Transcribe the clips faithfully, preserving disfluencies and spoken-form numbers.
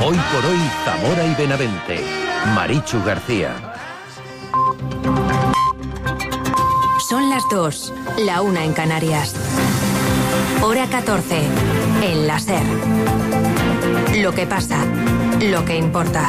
Hoy por hoy, Zamora y Benavente. Marichu García. Son las dos, la una en Canarias. Hora catorce, en la SER. Lo que pasa, lo que importa.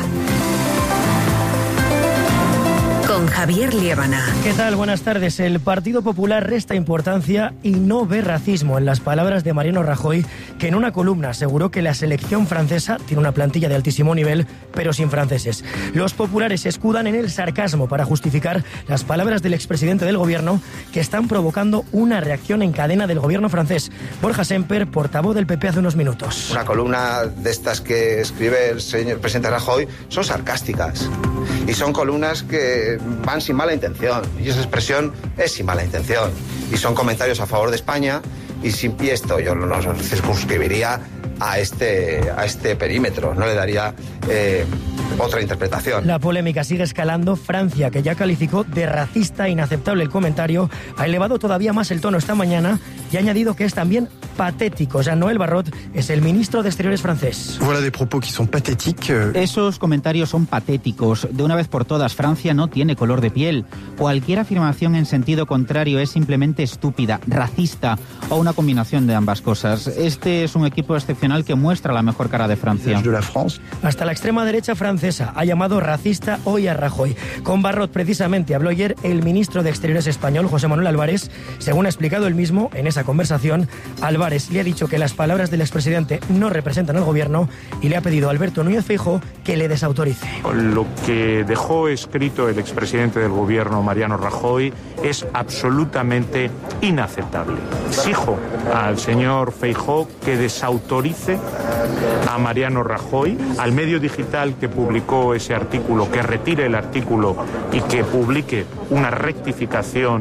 Con Javier Liébana. ¿Qué tal? Buenas tardes. El Partido Popular resta importancia y no ve racismo en las palabras de Mariano Rajoy, que en una columna aseguró que la selección francesa tiene una plantilla de altísimo nivel, pero sin franceses. Los populares se escudan en el sarcasmo para justificar las palabras del expresidente del gobierno, que están provocando una reacción en cadena del gobierno francés. Borja Semper, portavoz del P P hace unos minutos. Una columna de estas que escribe el señor presidente Rajoy son sarcásticas y son columnas que van sin mala intención, y esa expresión es sin mala intención, y son comentarios a favor de España, y, sin, y esto yo no lo circunscribiría a este, a este perímetro, no le daría eh, otra interpretación. La polémica sigue escalando. Francia, que ya calificó de racista e inaceptable el comentario, ha elevado todavía más el tono esta mañana y ha añadido que es también patético. Jean-Noël Barrot es el ministro de Exteriores francés. Voilà des propos qui sont pathétiques. Esos comentarios son patéticos. De una vez por todas, Francia no tiene color de piel. Cualquier afirmación en sentido contrario es simplemente estúpida, racista o una combinación de ambas cosas. Este es un equipo excepcional que muestra la mejor cara de Francia. De la France. Hasta la extrema derecha francesa ha llamado racista hoy a Rajoy. Con Barrot precisamente habló ayer el ministro de Exteriores español, José Manuel Álvarez. Según ha explicado él mismo en esa conversación, Álvarez le ha dicho que las palabras del expresidente no representan al gobierno y le ha pedido a Alberto Núñez Feijóo que le desautorice. Lo que dejó escrito el expresidente del gobierno, Mariano Rajoy, es absolutamente inaceptable. Exijo al señor Feijóo que desautorice a Mariano Rajoy, al medio digital que publicó ese artículo, que retire el artículo y que publique una rectificación.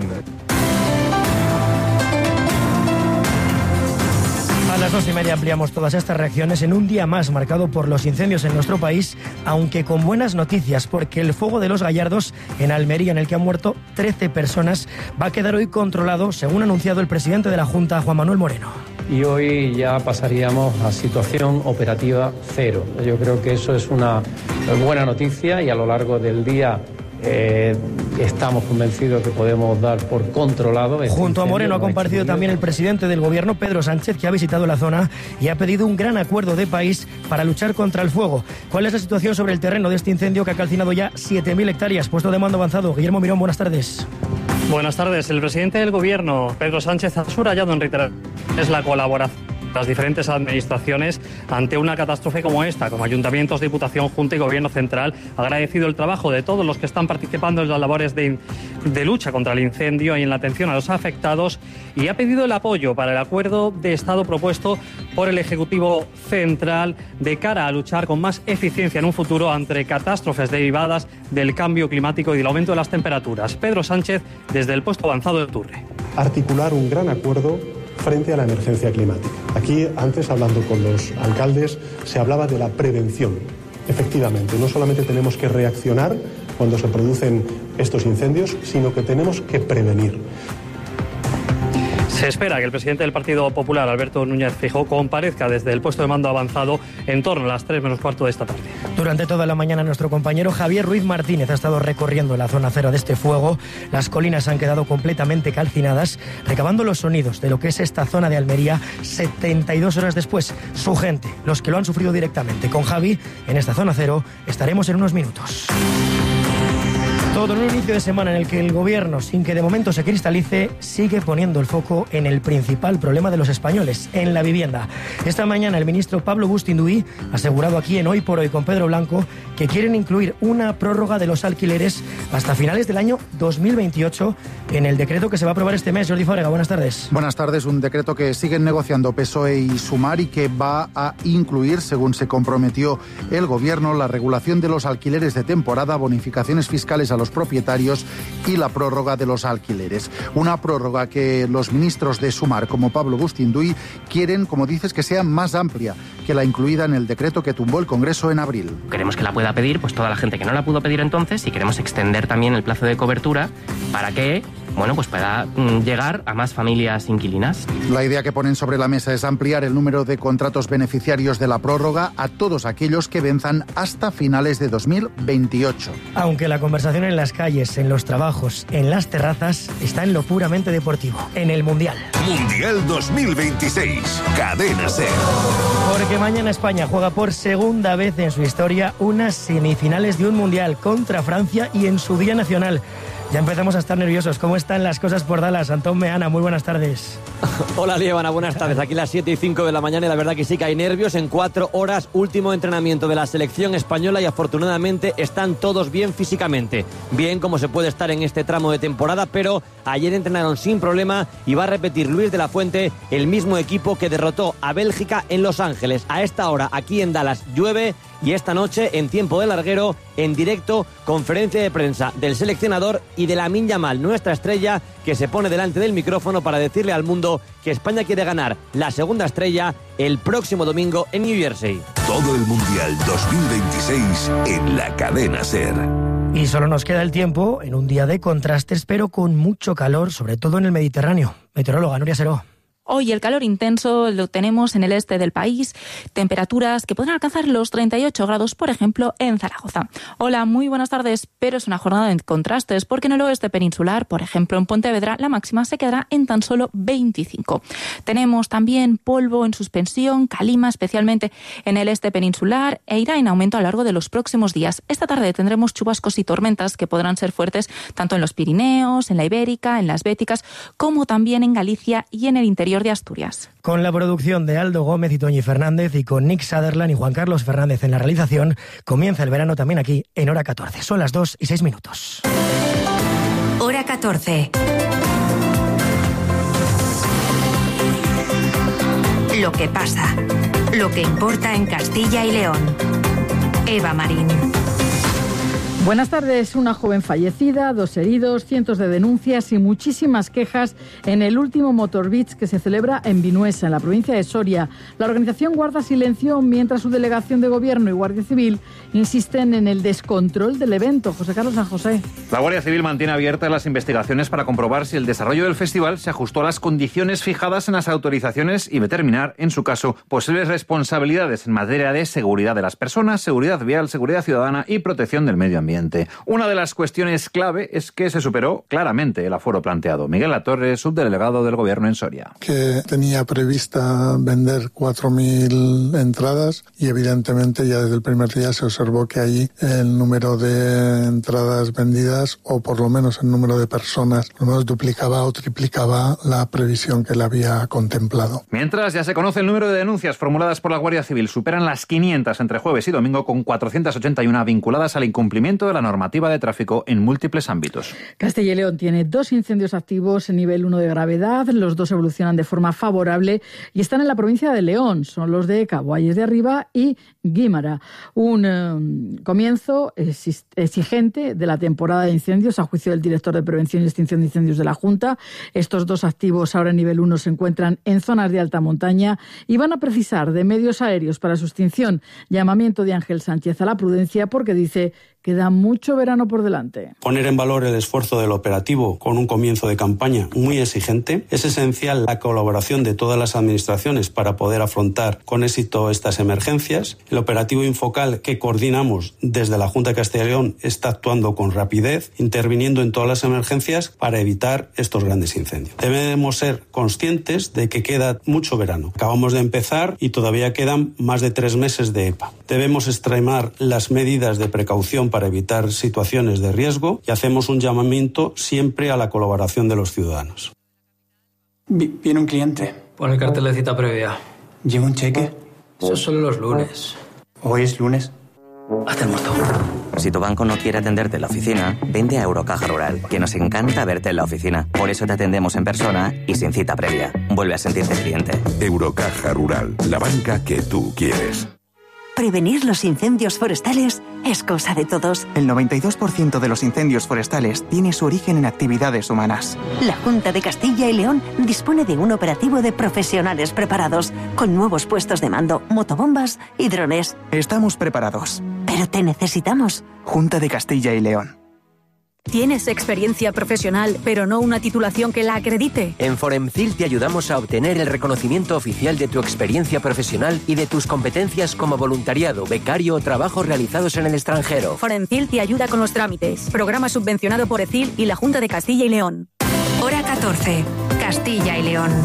A las dos y media ampliamos todas estas reacciones en un día más marcado por los incendios en nuestro país, aunque con buenas noticias, porque el fuego de los Gallardos en Almería, en el que han muerto trece personas, va a quedar hoy controlado, según ha anunciado el presidente de la Junta, Juan Manuel Moreno. Y hoy ya pasaríamos a situación operativa cero. Yo creo que eso es una buena noticia y a lo largo del día eh, estamos convencidos que podemos dar por controlado. Este Junto a Moreno incendio. ha comparecido también el presidente del gobierno, Pedro Sánchez, que ha visitado la zona y ha pedido un gran acuerdo de país para luchar contra el fuego. ¿Cuál es la situación sobre el terreno de este incendio que ha calcinado ya siete mil hectáreas? Puesto de mando avanzado. Guillermo Mirón, buenas tardes. Buenas tardes. El presidente del gobierno, Pedro Sánchez, ha subrayado en reiteraciones la colaboración de las diferentes administraciones ante una catástrofe como esta, como ayuntamientos, Diputación, Junta y Gobierno Central. Ha agradecido el trabajo de todos los que están participando en las labores de, de lucha contra el incendio y en la atención a los afectados, y ha pedido el apoyo para el acuerdo de Estado propuesto por el Ejecutivo Central de cara a luchar con más eficiencia en un futuro ante catástrofes derivadas del cambio climático y del aumento de las temperaturas. Pedro Sánchez, desde el puesto avanzado de Turre. Articular un gran acuerdo frente a la emergencia climática. Aquí, antes, hablando con los alcaldes, se hablaba de la prevención. Efectivamente, no solamente tenemos que reaccionar cuando se producen estos incendios, sino que tenemos que prevenir. Se espera que el presidente del Partido Popular, Alberto Núñez Feijóo, comparezca desde el puesto de mando avanzado en torno a las tres menos cuarto de esta tarde. Durante toda la mañana nuestro compañero Javier Ruiz Martínez ha estado recorriendo la zona cero de este fuego. Las colinas han quedado completamente calcinadas, recabando los sonidos de lo que es esta zona de Almería setenta y dos horas después. Su gente, los que lo han sufrido directamente. Con Javi, en esta zona cero, estaremos en unos minutos. Todo en un inicio de semana en el que el gobierno, sin que de momento se cristalice, sigue poniendo el foco en el principal problema de los españoles, en la vivienda. Esta mañana el ministro Pablo Bustinduy ha asegurado aquí en Hoy por Hoy con Pedro Blanco que quieren incluir una prórroga de los alquileres hasta finales del año dos mil veintiocho en el decreto que se va a aprobar este mes. Jordi Fábrega, buenas tardes. Buenas tardes. Un decreto que siguen negociando P S O E y Sumar y que va a incluir, según se comprometió el gobierno, la regulación de los alquileres de temporada, bonificaciones fiscales a los propietarios y la prórroga de los alquileres. Una prórroga que los ministros de Sumar, como Pablo Bustinduy, quieren, como dices, que sea más amplia que la incluida en el decreto que tumbó el Congreso en abril. Queremos que la pueda pedir pues toda la gente que no la pudo pedir entonces, y queremos extender también el plazo de cobertura para que bueno, pues pueda mm, llegar a más familias inquilinas. La idea que ponen sobre la mesa es ampliar el número de contratos beneficiarios de la prórroga a todos aquellos que venzan hasta finales de dos mil veintiocho. Aunque la conversación en las calles, en los trabajos, en las terrazas, está en lo puramente deportivo, en el Mundial. Mundial dos mil veintiséis, Cadena SER. Porque mañana España juega por segunda vez en su historia unas semifinales de un Mundial contra Francia y en su día nacional. Ya empezamos a estar nerviosos. ¿Cómo están las cosas por Dallas? Antón Meana, muy buenas tardes. Hola, Lievana, buenas tardes. Aquí las siete y cinco de la mañana y la verdad que sí que hay nervios. En cuatro horas, último entrenamiento de la selección española y afortunadamente están todos bien físicamente. Bien como se puede estar en este tramo de temporada, pero ayer entrenaron sin problema y va a repetir Luis de la Fuente, el mismo equipo que derrotó a Bélgica en Los Ángeles. A esta hora, aquí en Dallas, llueve. Y esta noche, en tiempo de larguero, en directo, conferencia de prensa del seleccionador y de Lamine Yamal, nuestra estrella, que se pone delante del micrófono para decirle al mundo que España quiere ganar la segunda estrella el próximo domingo en New Jersey. Todo el Mundial dos mil veintiséis en la Cadena SER. Y solo nos queda el tiempo en un día de contrastes, pero con mucho calor, sobre todo en el Mediterráneo. Meteoróloga Nuria Seró. Hoy el calor intenso lo tenemos en el este del país, temperaturas que pueden alcanzar los treinta y ocho grados, por ejemplo, en Zaragoza. Hola, muy buenas tardes, pero es una jornada de contrastes porque en el oeste peninsular, por ejemplo, en Pontevedra, la máxima se quedará en tan solo veinticinco. Tenemos también polvo en suspensión, calima, especialmente en el este peninsular, e irá en aumento a lo largo de los próximos días. Esta tarde tendremos chubascos y tormentas que podrán ser fuertes tanto en los Pirineos, en la Ibérica, en las Béticas, como también en Galicia y en el interior de Asturias. Con la producción de Aldo Gómez y Toñi Fernández y con Nick Sutherland y Juan Carlos Fernández en la realización, comienza el verano también aquí en Hora catorce. Son las dos y seis minutos. Hora catorce. Lo que pasa. Lo que importa en Castilla y León. Eva Marín. Buenas tardes. Una joven fallecida, dos heridos, cientos de denuncias y muchísimas quejas en el último Motor Beach que se celebra en Vinuesa, en la provincia de Soria. La organización guarda silencio mientras su delegación de gobierno y Guardia Civil insisten en el descontrol del evento. José Carlos San José. La Guardia Civil mantiene abiertas las investigaciones para comprobar si el desarrollo del festival se ajustó a las condiciones fijadas en las autorizaciones y determinar, en su caso, posibles responsabilidades en materia de seguridad de las personas, seguridad vial, seguridad ciudadana y protección del medio ambiente. Una de las cuestiones clave es que se superó claramente el aforo planteado. Miguel Latorre, subdelegado del Gobierno en Soria. Que tenía prevista vender cuatro mil entradas y evidentemente ya desde el primer día se observó que ahí el número de entradas vendidas, o por lo menos el número de personas, por lo menos duplicaba o triplicaba la previsión que le había contemplado. Mientras ya se conoce el número de denuncias formuladas por la Guardia Civil, superan las quinientas entre jueves y domingo, con cuatrocientas ochenta y una vinculadas al incumplimiento de la normativa de tráfico en múltiples ámbitos. Castilla y León tiene dos incendios activos en nivel uno de gravedad. Los dos evolucionan de forma favorable y están en la provincia de León. Son los de Caboalles de Arriba y Guímara. Un eh, comienzo exigente de la temporada de incendios, a juicio del director de Prevención y Extinción de Incendios de la Junta. Estos dos activos ahora en nivel uno se encuentran en zonas de alta montaña y van a precisar de medios aéreos para su extinción. Llamamiento de Ángel Sánchez a la prudencia porque dice queda mucho verano por delante. Poner en valor el esfuerzo del operativo con un comienzo de campaña muy exigente. Es esencial la colaboración de todas las administraciones para poder afrontar con éxito estas emergencias. El operativo Infocal que coordinamos desde la Junta de Castilla y León está actuando con rapidez, interviniendo en todas las emergencias para evitar estos grandes incendios. Debemos ser conscientes de que queda mucho verano. Acabamos de empezar y todavía quedan más de tres meses de E P A. Debemos extremar las medidas de precaución para evitar situaciones de riesgo y hacemos un llamamiento siempre a la colaboración de los ciudadanos. Viene un cliente. Pon el cartel de cita previa. ¿Lleva un cheque? Eso solo los lunes. ¿Hoy es lunes? Hazte el muerto. Si tu banco no quiere atenderte en la oficina, vende a Eurocaja Rural, que nos encanta verte en la oficina. Por eso te atendemos en persona y sin cita previa. Vuelve a sentirte cliente. Eurocaja Rural, la banca que tú quieres. Prevenir los incendios forestales es cosa de todos. El noventa y dos por ciento de los incendios forestales tiene su origen en actividades humanas. La Junta de Castilla y León dispone de un operativo de profesionales preparados, con nuevos puestos de mando, motobombas y drones. Estamos preparados. Pero te necesitamos. Junta de Castilla y León. ¿Tienes experiencia profesional, pero no una titulación que la acredite? En Foremcil te ayudamos a obtener el reconocimiento oficial de tu experiencia profesional y de tus competencias como voluntariado, becario o trabajos realizados en el extranjero. Foremcil te ayuda con los trámites. Programa subvencionado por ECIL y la Junta de Castilla y León. Hora catorce. Castilla y León.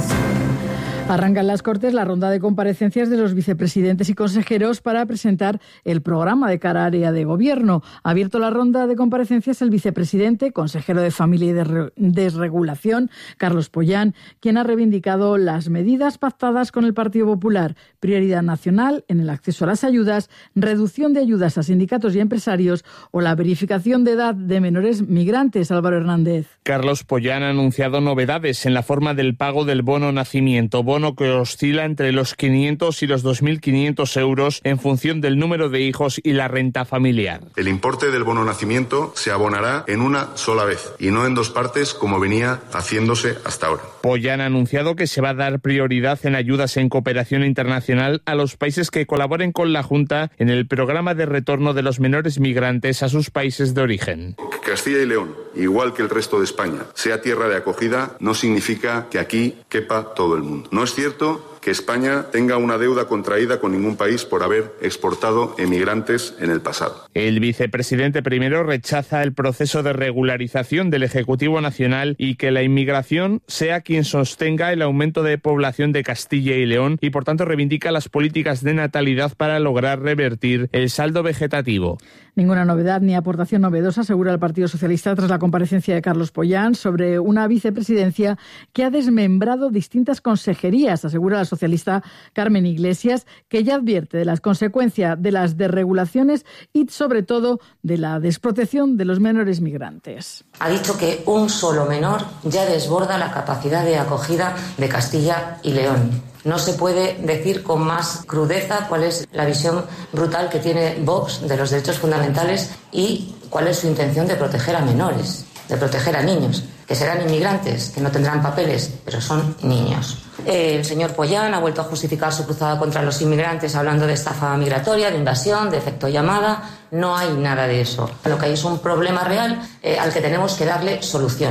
Arrancan las Cortes la ronda de comparecencias de los vicepresidentes y consejeros para presentar el programa de cara área de gobierno. Ha abierto la ronda de comparecencias el vicepresidente, consejero de Familia y de Desregulación, Carlos Pollán, quien ha reivindicado las medidas pactadas con el Partido Popular, prioridad nacional en el acceso a las ayudas, reducción de ayudas a sindicatos y empresarios o la verificación de edad de menores migrantes. Álvaro Hernández. Carlos Pollán ha anunciado novedades en la forma del pago del bono nacimiento, bono que oscila entre los quinientos y los dos mil quinientos euros en función del número de hijos y la renta familiar. El importe del bono nacimiento se abonará en una sola vez y no en dos partes como venía haciéndose hasta ahora. Pollán ha anunciado que se va a dar prioridad en ayudas en cooperación internacional a los países que colaboren con la Junta en el programa de retorno de los menores migrantes a sus países de origen. Que Castilla y León, igual que el resto de España, sea tierra de acogida no significa que aquí quepa todo el mundo. No es cierto que España tenga una deuda contraída con ningún país por haber exportado emigrantes en el pasado. El vicepresidente primero rechaza el proceso de regularización del Ejecutivo Nacional y que la inmigración sea quien sostenga el aumento de población de Castilla y León y por tanto reivindica las políticas de natalidad para lograr revertir el saldo vegetativo. Ninguna novedad ni aportación novedosa, asegura el Partido Socialista tras la comparecencia de Carlos Pollán sobre una vicepresidencia que ha desmembrado distintas consejerías, asegura la socialista Carmen Iglesias, que ya advierte de las consecuencias de las desregulaciones y sobre todo de la desprotección de los menores migrantes. Ha dicho que un solo menor ya desborda la capacidad de acogida de Castilla y León. No se puede decir con más crudeza cuál es la visión brutal que tiene Vox de los derechos fundamentales y cuál es su intención de proteger a menores, de proteger a niños, que serán inmigrantes, que no tendrán papeles, pero son niños. El señor Pollán ha vuelto a justificar su cruzada contra los inmigrantes hablando de estafa migratoria, de invasión, de efecto llamada. No hay nada de eso. Lo que hay es un problema real eh, al que tenemos que darle solución.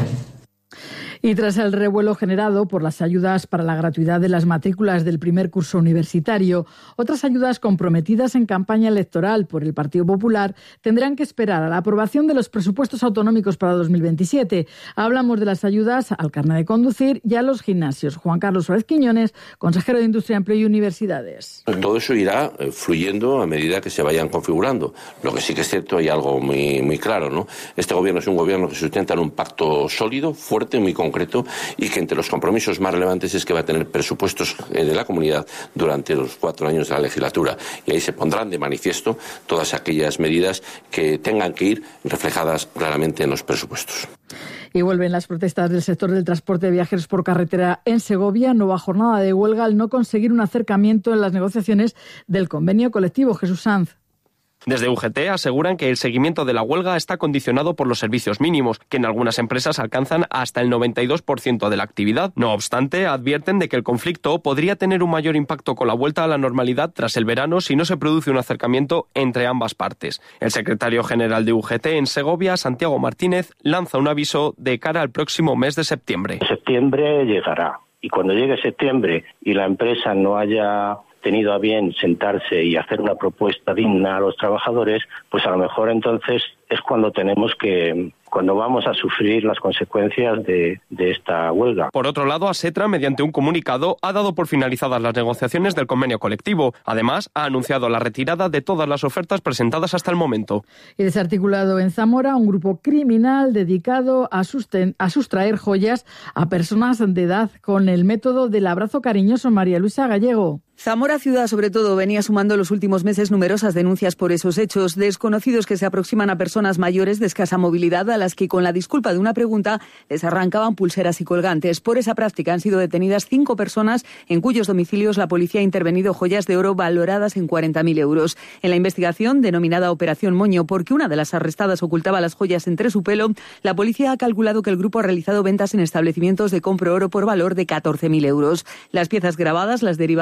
Y tras el revuelo generado por las ayudas para la gratuidad de las matrículas del primer curso universitario, otras ayudas comprometidas en campaña electoral por el Partido Popular tendrán que esperar a la aprobación de los presupuestos autonómicos para dos mil veintisiete. Hablamos de las ayudas al carnet de conducir y a los gimnasios. Juan Carlos Suárez Quiñones, consejero de Industria, Empleo y Universidades. Todo eso irá fluyendo a medida que se vayan configurando. Lo que sí que es cierto, hay algo muy, muy claro, ¿no? Este gobierno es un gobierno que se sustenta en un pacto sólido, fuerte, muy concreto, y que entre los compromisos más relevantes es que va a tener presupuestos de la comunidad durante los cuatro años de la legislatura. Y ahí se pondrán de manifiesto todas aquellas medidas que tengan que ir reflejadas claramente en los presupuestos. Y vuelven las protestas del sector del transporte de viajeros por carretera en Segovia. Nueva jornada de huelga al no conseguir un acercamiento en las negociaciones del convenio colectivo. Jesús Sanz. Desde U G T aseguran que el seguimiento de la huelga está condicionado por los servicios mínimos, que en algunas empresas alcanzan hasta el noventa y dos por ciento de la actividad. No obstante, advierten de que el conflicto podría tener un mayor impacto con la vuelta a la normalidad tras el verano si no se produce un acercamiento entre ambas partes. El secretario general de U G T en Segovia, Santiago Martínez, lanza un aviso de cara al próximo mes de septiembre. Septiembre llegará, y cuando llegue septiembre y la empresa no haya tenido a bien sentarse y hacer una propuesta digna a los trabajadores, pues a lo mejor entonces es cuando tenemos que, cuando vamos a sufrir las consecuencias de, de esta huelga. Por otro lado, Asetra, mediante un comunicado, ha dado por finalizadas las negociaciones del convenio colectivo. Además, ha anunciado la retirada de todas las ofertas presentadas hasta el momento. Y desarticulado en Zamora un grupo criminal dedicado a, susten- a sustraer joyas a personas de edad con el método del abrazo cariñoso. María Luisa Gallego. Zamora Ciudad, sobre todo, venía sumando en los últimos meses numerosas denuncias por esos hechos. Desconocidos que se aproximan a personas mayores de escasa movilidad a las que, con la disculpa de una pregunta, les arrancaban pulseras y colgantes. Por esa práctica han sido detenidas cinco personas en cuyos domicilios la policía ha intervenido joyas de oro valoradas en cuarenta mil euros. En la investigación, denominada Operación Moño, porque una de las arrestadas ocultaba las joyas entre su pelo, la policía ha calculado que el grupo ha realizado ventas en establecimientos de compro oro por valor de catorce mil euros. Las piezas grabadas las derivaban al mercado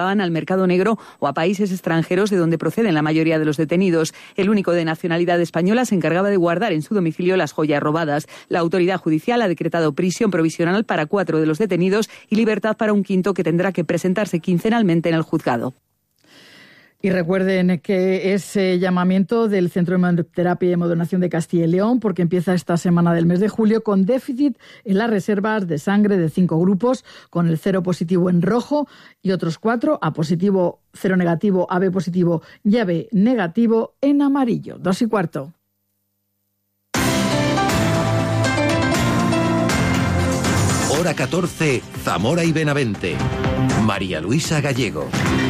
mercado negro o a países extranjeros de donde proceden la mayoría de los detenidos. El único de nacionalidad española se encargaba de guardar en su domicilio las joyas robadas. La autoridad judicial ha decretado prisión provisional para cuatro de los detenidos y libertad para un quinto que tendrá que presentarse quincenalmente en el juzgado. Y recuerden que ese llamamiento del Centro de Hemoterapia y Modernación de Castilla y León, porque empieza esta semana del mes de julio con déficit en las reservas de sangre de cinco grupos, con el cero positivo en rojo y otros cuatro, A positivo, cero negativo, A B positivo y A B negativo en amarillo. Dos y cuarto. Hora catorce, Zamora y Benavente. María Luisa Gallego.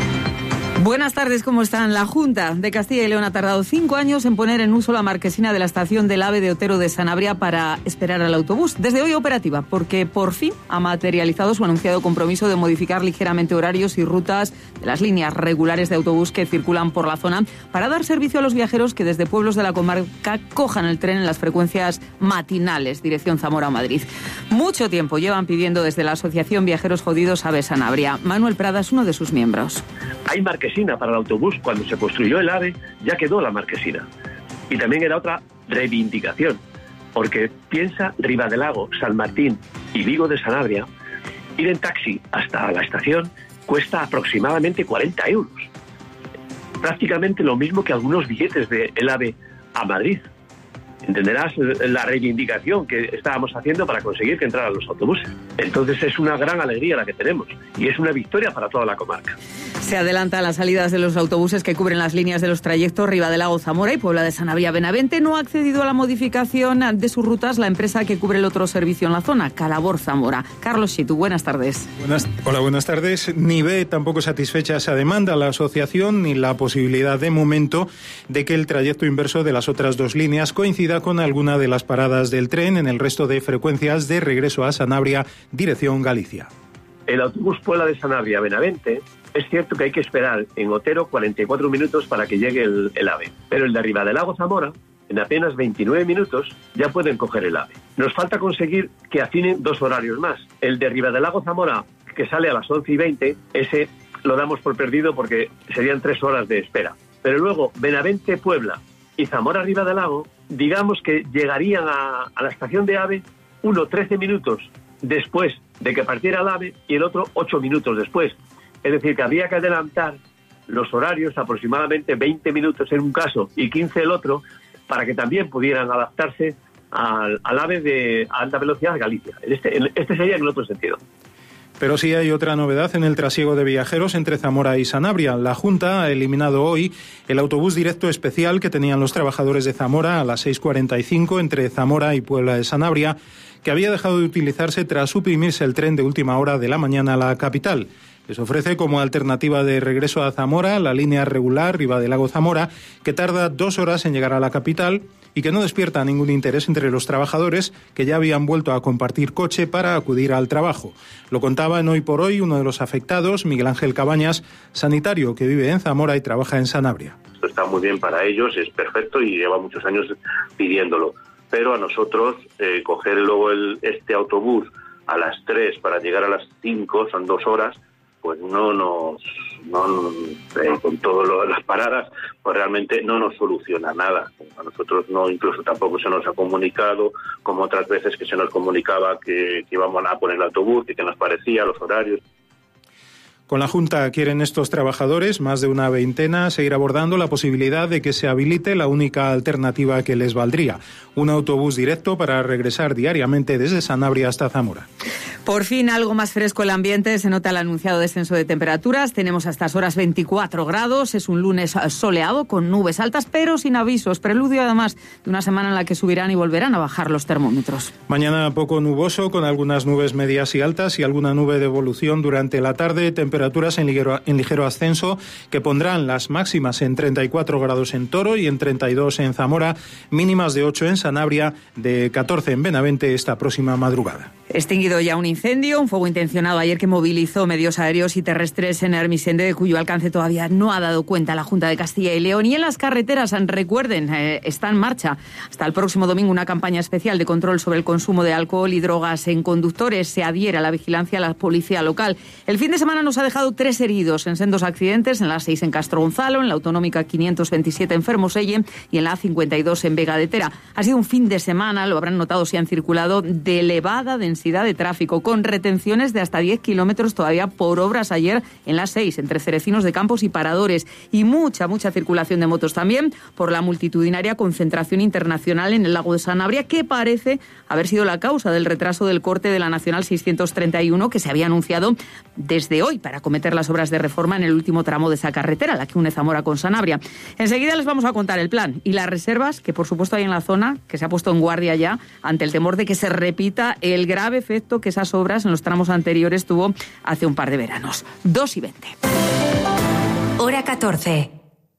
Buenas tardes, ¿cómo están? La Junta de Castilla y León ha tardado cinco años en poner en uso la marquesina de la estación del AVE de Otero de Sanabria para esperar al autobús. Desde hoy operativa, porque por fin ha materializado su anunciado compromiso de modificar ligeramente horarios y rutas de las líneas regulares de autobús que circulan por la zona para dar servicio a los viajeros que desde pueblos de la comarca cojan el tren en las frecuencias matinales, dirección Zamora o Madrid. Mucho tiempo llevan pidiendo desde la Asociación Viajeros Jodidos AVE Sanabria. Manuel Prada es uno de sus miembros. Hay marquesina para el autobús. Cuando se construyó el AVE ya quedó la marquesina. Y también era otra reivindicación, porque piensa Ribadelago, San Martín y Vigo de Sanabria, ir en taxi hasta la estación cuesta aproximadamente cuarenta euros. Prácticamente lo mismo que algunos billetes del AVE a Madrid. Entenderás la reivindicación que estábamos haciendo para conseguir que entraran los autobuses. Entonces es una gran alegría la que tenemos y es una victoria para toda la comarca. Se adelantan las salidas de los autobuses que cubren las líneas de los trayectos Ribadelago, Zamora y Puebla de Sanabria. Benavente no ha accedido a la modificación de sus rutas la empresa que cubre el otro servicio en la zona, Calabor Zamora. Carlos Chitu, buenas tardes. Buenas, hola, buenas tardes. Ni ve tampoco satisfecha esa demanda la asociación ni la posibilidad de momento de que el trayecto inverso de las otras dos líneas coincida con alguna de las paradas del tren en el resto de frecuencias de regreso a Sanabria, dirección Galicia. El autobús Puebla de Sanabria Benavente, es cierto que hay que esperar en Otero cuarenta y cuatro minutos para que llegue el, el AVE, pero el de Ribadelago Zamora, en apenas veintinueve minutos, ya pueden coger el AVE. Nos falta conseguir que afinen dos horarios más. El de Ribadelago Zamora, que sale a las once y veinte, ese lo damos por perdido porque serían tres horas de espera. Pero luego, Benavente Puebla y Zamora Ribadelago, digamos que llegarían a, a la estación de AVE uno trece minutos después de que partiera el AVE y el otro ocho minutos después. Es decir, que habría que adelantar los horarios aproximadamente veinte minutos en un caso y quince el otro para que también pudieran adaptarse al, al AVE de alta velocidad Galicia. Este, este sería en el otro sentido. Pero sí hay otra novedad en el trasiego de viajeros entre Zamora y Sanabria. La Junta ha eliminado hoy el autobús directo especial que tenían los trabajadores de Zamora a las seis cuarenta y cinco entre Zamora y Puebla de Sanabria, que había dejado de utilizarse tras suprimirse el tren de última hora de la mañana a la capital. Les ofrece como alternativa de regreso a Zamora la línea regular Ribadelago-Zamora, que tarda dos horas en llegar a la capital y que no despierta ningún interés entre los trabajadores que ya habían vuelto a compartir coche para acudir al trabajo. Lo contaba en Hoy por Hoy uno de los afectados, Miguel Ángel Cabañas, sanitario que vive en Zamora y trabaja en Sanabria. Esto está muy bien para ellos, es perfecto y lleva muchos años pidiéndolo. Pero a nosotros, eh, coger luego el, este autobús a las tres para llegar a las cinco, son dos horas, pues no nos, no, eh, con todas las paradas, pues realmente no nos soluciona nada. A nosotros no, incluso tampoco se nos ha comunicado, como otras veces que se nos comunicaba que, que íbamos a poner el autobús, que, que nos parecía, los horarios. Con la Junta quieren estos trabajadores, más de una veintena, seguir abordando la posibilidad de que se habilite la única alternativa que les valdría, un autobús directo para regresar diariamente desde Sanabria hasta Zamora. Por fin algo más fresco el ambiente, se nota el anunciado descenso de temperaturas, tenemos a estas horas veinticuatro grados, es un lunes soleado con nubes altas pero sin avisos, preludio además de una semana en la que subirán y volverán a bajar los termómetros. Mañana poco nuboso con algunas nubes medias y altas y alguna nube de evolución durante la tarde, temperaturas en ligero, en ligero ascenso que pondrán las máximas en treinta y cuatro grados en Toro y en treinta y dos en Zamora, mínimas de ocho en Sanabria, de catorce en Benavente esta próxima madrugada. Extinguido ya un incendio, un fuego intencionado ayer que movilizó medios aéreos y terrestres en Hermisende, de cuyo alcance todavía no ha dado cuenta la Junta de Castilla y León. Y en las carreteras, recuerden, eh, está en marcha hasta el próximo domingo una campaña especial de control sobre el consumo de alcohol y drogas en conductores. Se adhiere a la vigilancia a la policía local. El fin de semana nos ha dejado tres heridos en sendos accidentes, en la seis en Castro Gonzalo, en la Autonómica quinientos veintisiete en Fermoselle y en la A cincuenta y dos en Vega de Tera. Ha sido un fin de semana, lo habrán notado si han circulado, de elevada densidad de tráfico, con retenciones de hasta diez kilómetros todavía por obras ayer en la seis, entre Cerecinos de Campos y Paradores. Y mucha, mucha circulación de motos también por la multitudinaria concentración internacional en el lago de Sanabria, que parece haber sido la causa del retraso del corte de la Nacional seiscientos treinta y uno que se había anunciado desde hoy para acometer las obras de reforma en el último tramo de esa carretera, la que une Zamora con Sanabria. Enseguida les vamos a contar el plan y las reservas que por supuesto hay en la zona, que se ha puesto en guardia ya ante el temor de que se repita el grave efecto que esas obras en los tramos anteriores tuvo hace un par de veranos. dos y veinte. Hora catorce.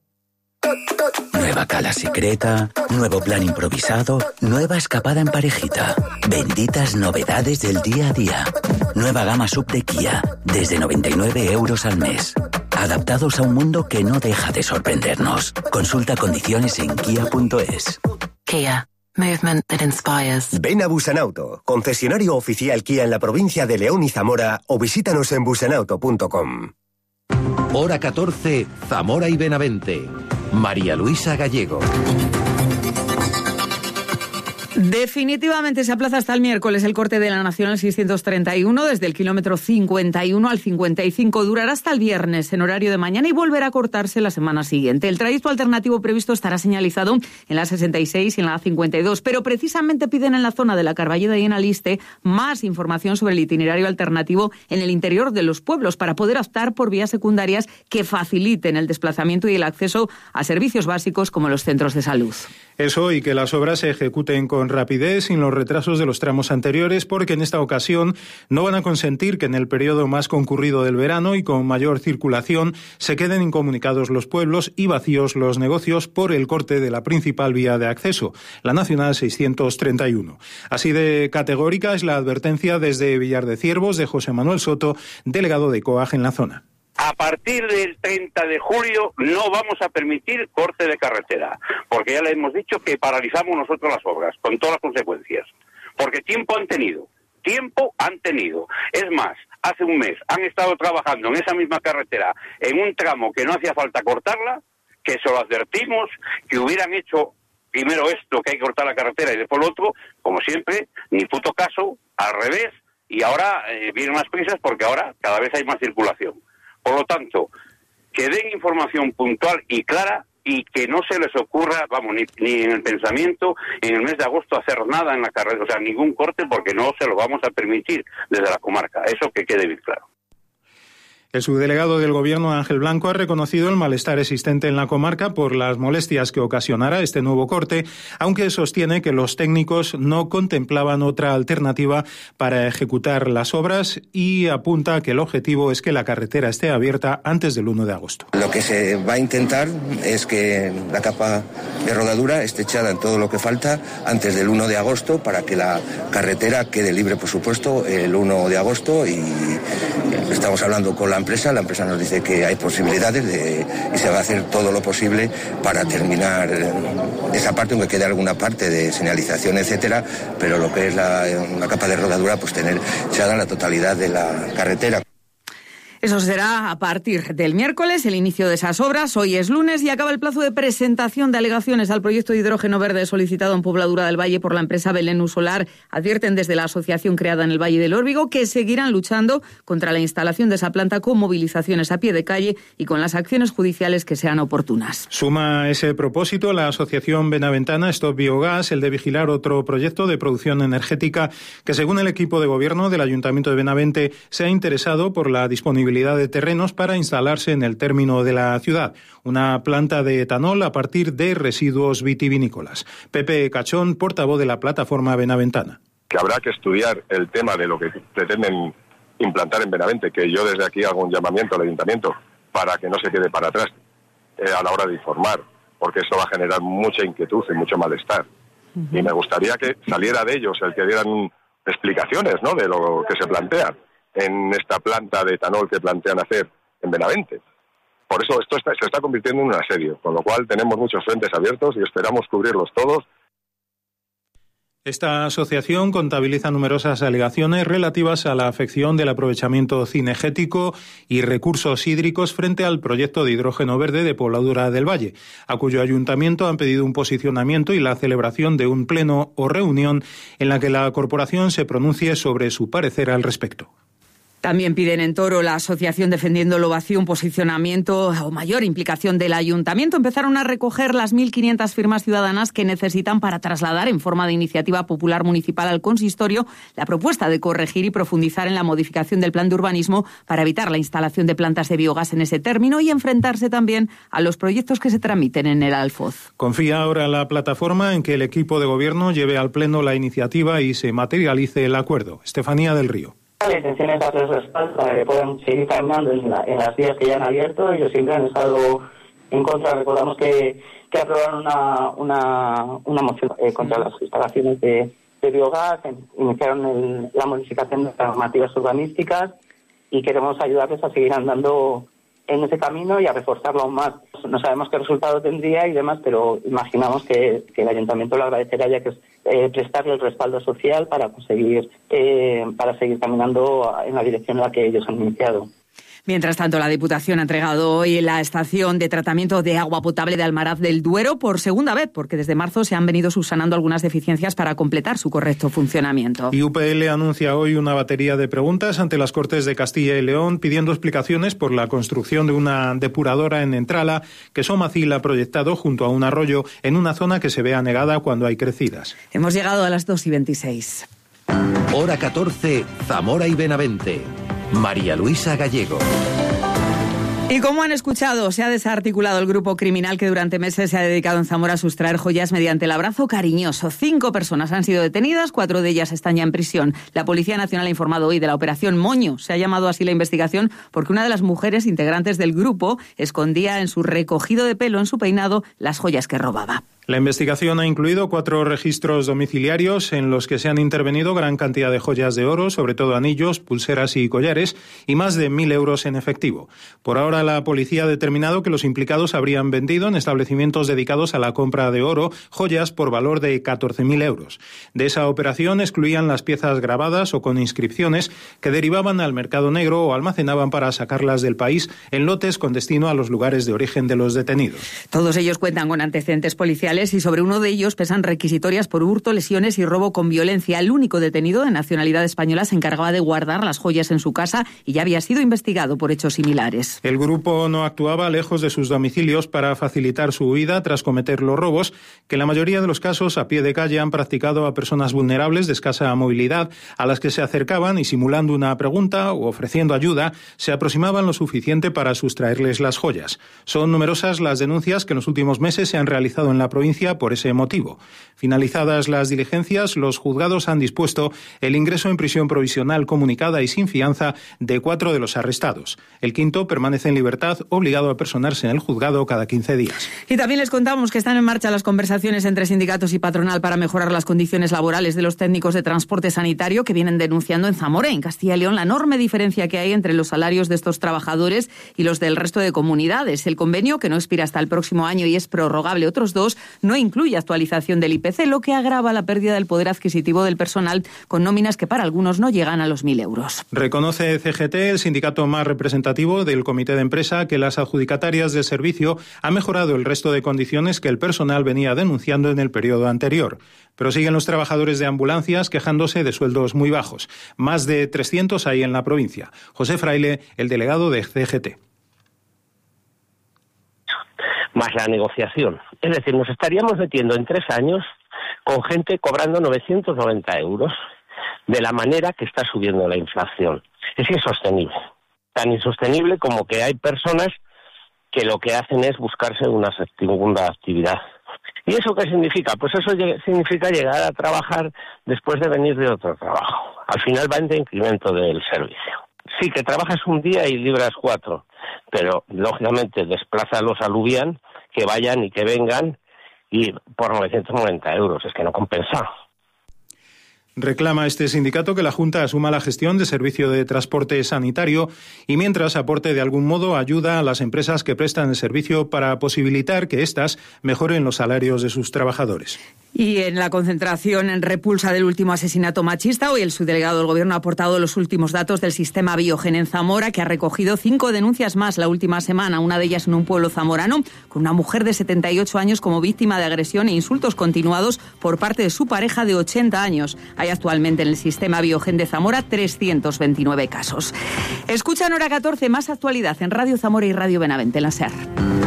Nueva cala secreta, nuevo plan improvisado, nueva escapada en parejita. Benditas novedades del día a día. Nueva gama sub de Kia, desde noventa y nueve euros al mes. Adaptados a un mundo que no deja de sorprendernos. Consulta condiciones en kia punto es. Kia. Movement that inspires. Ven a Busanauto, concesionario oficial Kia en la provincia de León y Zamora, o visítanos en busanauto punto com. Hora catorce, Zamora y Benavente. María Luisa Gallego. Definitivamente se aplaza hasta el miércoles el corte de la Nacional seiscientos treinta y uno desde el kilómetro cincuenta y uno al cincuenta y cinco. Durará hasta el viernes en horario de mañana y volverá a cortarse la semana siguiente. El trayecto alternativo previsto estará señalizado en la sesenta y seis y en la cincuenta y dos, pero precisamente piden en la zona de la Carballeda y en Aliste más información sobre el itinerario alternativo en el interior de los pueblos para poder optar por vías secundarias que faciliten el desplazamiento y el acceso a servicios básicos como los centros de salud. Eso, y que las obras se ejecuten con rapidez, sin los retrasos de los tramos anteriores, porque en esta ocasión no van a consentir que en el periodo más concurrido del verano y con mayor circulación se queden incomunicados los pueblos y vacíos los negocios por el corte de la principal vía de acceso, la Nacional seiscientos treinta y uno. Así de categórica es la advertencia desde Villar de Ciervos de José Manuel Soto, delegado de COAG en la zona. A partir del treinta de julio no vamos a permitir corte de carretera, porque ya le hemos dicho que paralizamos nosotros las obras, con todas las consecuencias. Porque tiempo han tenido, tiempo han tenido. Es más, hace un mes han estado trabajando en esa misma carretera, en un tramo que no hacía falta cortarla, que se lo advertimos, que hubieran hecho primero esto, que hay que cortar la carretera, y después lo otro, como siempre, ni puto caso, al revés, y ahora eh, vienen las prisas porque ahora cada vez hay más circulación. Por lo tanto, que den información puntual y clara y que no se les ocurra, vamos, ni, ni en el pensamiento, en el mes de agosto hacer nada en la carretera, o sea, ningún corte, porque no se lo vamos a permitir desde la comarca. Eso que quede bien claro. El subdelegado del Gobierno, Ángel Blanco, ha reconocido el malestar existente en la comarca por las molestias que ocasionará este nuevo corte, aunque sostiene que los técnicos no contemplaban otra alternativa para ejecutar las obras y apunta que el objetivo es que la carretera esté abierta antes del uno de agosto. Lo que se va a intentar es que la capa de rodadura esté echada en todo lo que falta antes del uno de agosto para que la carretera quede libre, por supuesto, el uno de agosto, y estamos hablando con la empresa, la empresa nos dice que hay posibilidades de, y se va a hacer todo lo posible para terminar esa parte, aunque quede alguna parte de señalización, etcétera, pero lo que es la, la capa de rodadura, pues tener echada la totalidad de la carretera. Eso será a partir del miércoles, el inicio de esas obras. Hoy es lunes y acaba el plazo de presentación de alegaciones al proyecto de hidrógeno verde solicitado en Pobladura del Valle por la empresa Belenus Solar. Advierten desde la asociación creada en el Valle del Órbigo que seguirán luchando contra la instalación de esa planta con movilizaciones a pie de calle y con las acciones judiciales que sean oportunas. Suma ese propósito la asociación benaventana Stop Biogas, el de vigilar otro proyecto de producción energética que, según el equipo de gobierno del Ayuntamiento de Benavente, se ha interesado por la disponibilidad de terrenos para instalarse en el término de la ciudad, una planta de etanol a partir de residuos vitivinícolas. Pepe Cachón, portavoz de la plataforma benaventana. Que habrá que estudiar el tema de lo que pretenden implantar en Benavente, que yo desde aquí hago un llamamiento al ayuntamiento para que no se quede para atrás eh, a la hora de informar, porque eso va a generar mucha inquietud y mucho malestar. Uh-huh. Y me gustaría que saliera de ellos el que dieran explicaciones, ¿no?, de lo que se plantea en esta planta de etanol que plantean hacer en Benavente. Por eso esto está, se está convirtiendo en un asedio, con lo cual tenemos muchos frentes abiertos y esperamos cubrirlos todos. Esta asociación contabiliza numerosas alegaciones relativas a la afección del aprovechamiento cinegético y recursos hídricos frente al proyecto de hidrógeno verde de Pobladura del Valle, a cuyo ayuntamiento han pedido un posicionamiento y la celebración de un pleno o reunión en la que la corporación se pronuncie sobre su parecer al respecto. También piden en Toro la asociación Defendiendo lo Vacío un posicionamiento o mayor implicación del ayuntamiento. Empezaron a recoger las mil quinientas firmas ciudadanas que necesitan para trasladar en forma de iniciativa popular municipal al consistorio la propuesta de corregir y profundizar en la modificación del plan de urbanismo para evitar la instalación de plantas de biogás en ese término y enfrentarse también a los proyectos que se tramiten en el Alfoz. Confía ahora la plataforma en que el equipo de gobierno lleve al pleno la iniciativa y se materialice el acuerdo. Estefanía del Río. La intención es darles respaldo para que puedan seguir caminando en, la, en las vías que ya han abierto. Ellos siempre han estado en contra. Recordamos que, que aprobaron una, una, una moción eh, contra las instalaciones de, de biogás, iniciaron el, la modificación de las normativas urbanísticas y queremos ayudarles a seguir andando en ese camino y a reforzarlo aún más. No sabemos qué resultado tendría y demás, pero imaginamos que, que el ayuntamiento lo agradecerá, ya que es eh, prestarle el respaldo social para conseguir eh, para seguir caminando en la dirección en la que ellos han iniciado. Mientras tanto, la Diputación ha entregado hoy la estación de tratamiento de agua potable de Almaraz del Duero por segunda vez, porque desde marzo se han venido subsanando algunas deficiencias para completar su correcto funcionamiento. Y U P L anuncia hoy una batería de preguntas ante las Cortes de Castilla y León pidiendo explicaciones por la construcción de una depuradora en Entrala que Somacil ha proyectado junto a un arroyo en una zona que se ve anegada cuando hay crecidas. Hemos llegado a las dos y veintiséis. Hora catorce, Zamora y Benavente. María Luisa Gallego. Y como han escuchado, se ha desarticulado el grupo criminal que durante meses se ha dedicado en Zamora a sustraer joyas mediante el abrazo cariñoso. Cinco personas han sido detenidas, cuatro de ellas están ya en prisión. La Policía Nacional ha informado hoy de la Operación Moño. Se ha llamado así la investigación porque una de las mujeres integrantes del grupo escondía en su recogido de pelo, en su peinado, las joyas que robaba. La investigación ha incluido cuatro registros domiciliarios en los que se han intervenido gran cantidad de joyas de oro, sobre todo anillos, pulseras y collares, y más de mil euros en efectivo. Por ahora, la policía ha determinado que los implicados habrían vendido en establecimientos dedicados a la compra de oro joyas por valor de catorce mil euros. De esa operación excluían las piezas grabadas o con inscripciones que derivaban al mercado negro o almacenaban para sacarlas del país en lotes con destino a los lugares de origen de los detenidos. Todos ellos cuentan con antecedentes policiales y sobre uno de ellos pesan requisitorias por hurto, lesiones y robo con violencia. El único detenido de nacionalidad española se encargaba de guardar las joyas en su casa y ya había sido investigado por hechos similares. El grupo no actuaba lejos de sus domicilios para facilitar su huida tras cometer los robos, que en la mayoría de los casos a pie de calle han practicado a personas vulnerables de escasa movilidad, a las que se acercaban y simulando una pregunta o ofreciendo ayuda, se aproximaban lo suficiente para sustraerles las joyas. Son numerosas las denuncias que en los últimos meses se han realizado en la provincia por ese motivo. Finalizadas las diligencias, los juzgados han dispuesto el ingreso en prisión provisional comunicada y sin fianza de cuatro de los arrestados. El quinto permanece en libertad, obligado a personarse en el juzgado cada quince días. Y también les contamos que están en marcha las conversaciones entre sindicatos y patronal para mejorar las condiciones laborales de los técnicos de transporte sanitario que vienen denunciando en Zamora, en Castilla y León, la enorme diferencia que hay entre los salarios de estos trabajadores y los del resto de comunidades. El convenio, que no expira hasta el próximo año y es prorrogable otros dos, no incluye actualización del I P C, lo que agrava la pérdida del poder adquisitivo del personal con nóminas que para algunos no llegan a los mil euros. Reconoce C G T, el sindicato más representativo del comité de empresa, que las adjudicatarias del servicio han mejorado el resto de condiciones que el personal venía denunciando en el periodo anterior. Pero siguen los trabajadores de ambulancias quejándose de sueldos muy bajos. Más de trescientos hay en la provincia. José Fraile, el delegado de C G T. Más la negociación. Es decir, nos estaríamos metiendo en tres años con gente cobrando novecientos noventa euros de la manera que está subiendo la inflación. Es insostenible. Tan insostenible como que hay personas que lo que hacen es buscarse una segunda actividad. ¿Y eso qué significa? Pues eso significa llegar a trabajar después de venir de otro trabajo. Al final va en decremento del servicio. Sí, que trabajas un día y libras cuatro, pero lógicamente desplaza a los aluvian que vayan y que vengan y por novecientos noventa euros, es que no compensa. Reclama este sindicato que la Junta asuma la gestión de servicio de transporte sanitario y mientras aporte de algún modo ayuda a las empresas que prestan el servicio para posibilitar que éstas mejoren los salarios de sus trabajadores. Y en la concentración en repulsa del último asesinato machista, hoy el subdelegado del Gobierno ha aportado los últimos datos del sistema Biogen en Zamora, que ha recogido cinco denuncias más la última semana, una de ellas en un pueblo zamorano, con una mujer de setenta y ocho años como víctima de agresión e insultos continuados por parte de su pareja de ochenta años. Hay actualmente en el sistema Biogen de Zamora trescientos veintinueve casos. Escuchan Hora catorce, más actualidad en Radio Zamora y Radio Benavente, en la SER.